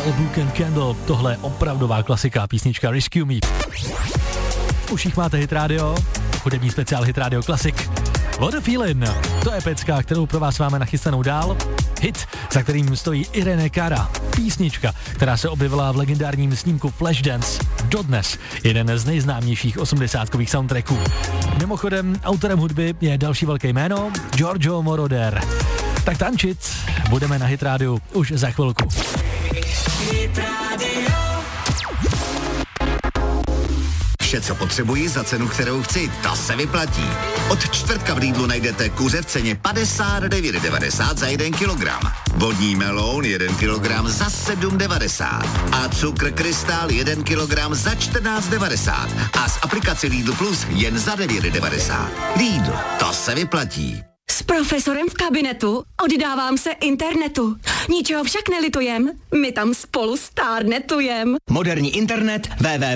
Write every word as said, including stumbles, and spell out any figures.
Book and Candle, tohle je opravdová klasika, písnička Rescue Me. Už jich máte Hit Radio, hudební speciál Hit Radio Classic. What a Feeling, to je pecka, kterou pro vás máme nachystanou dál. Hit, za kterým stojí Irene Cara. Písnička, která se objevila v legendárním snímku Flashdance. Dodnes jeden z nejznámějších osmdesátkových soundtracků. Mimochodem, autorem hudby je další velké jméno, Giorgio Moroder. Tak tančit budeme na Hit Rádiu už za chvilku. Hit Radio. Vše, co potřebuji za cenu, kterou chci, to se vyplatí. Od čtvrtka v Lidlu najdete kuře v ceně padesát devět devadesát za jeden kilogram. Vodní meloun jeden kilogram za sedm devadesát. A cukr krystal jeden kilogram za čtrnáct devadesát. A z aplikace Lidl Plus jen za devět devadesát. Lidl, to se vyplatí. S profesorem v kabinetu oddávám se internetu. Ničeho však nelitujem, my tam spolu stárnetujem. Moderní internet w w